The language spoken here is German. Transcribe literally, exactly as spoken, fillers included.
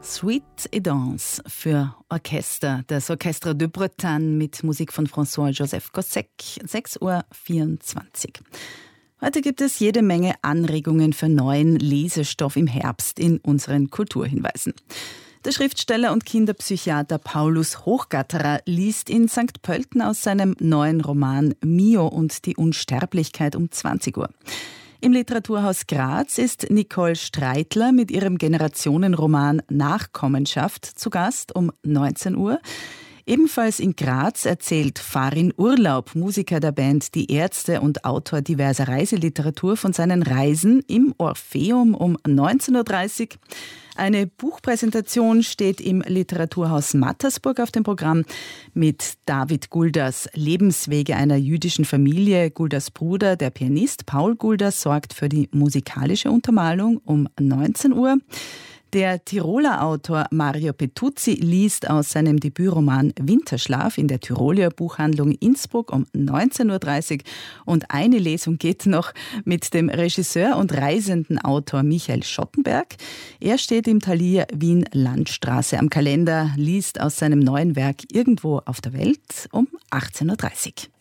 Suite et Danse für Orchester, das Orchestre de Bretagne mit Musik von François-Joseph Gossec, sechs Uhr vierundzwanzig. Heute gibt es jede Menge Anregungen für neuen Lesestoff im Herbst in unseren Kulturhinweisen. Der Schriftsteller und Kinderpsychiater Paulus Hochgatterer liest in Sankt Pölten aus seinem neuen Roman Mio und die Unsterblichkeit um zwanzig Uhr. Im Literaturhaus Graz ist Nicole Streitler mit ihrem Generationenroman Nachkommenschaft zu Gast um neunzehn Uhr. Ebenfalls in Graz erzählt Farin Urlaub, Musiker der Band Die Ärzte und Autor diverser Reiseliteratur, von seinen Reisen im Orpheum um neunzehn Uhr dreißig. Eine Buchpräsentation steht im Literaturhaus Mattersburg auf dem Programm mit David Gulders Lebenswege einer jüdischen Familie. Gulders Bruder, der Pianist Paul Gulders, sorgt für die musikalische Untermalung um neunzehn Uhr. Der Tiroler Autor Mario Petuzzi liest aus seinem Debütroman Winterschlaf in der Tirolier Buchhandlung Innsbruck um neunzehn Uhr dreißig. Und eine Lesung geht noch mit dem Regisseur und reisenden Autor Michael Schottenberg. Er steht im Thalia Wien Landstraße am Kalender, liest aus seinem neuen Werk Irgendwo auf der Welt um achtzehn Uhr dreißig.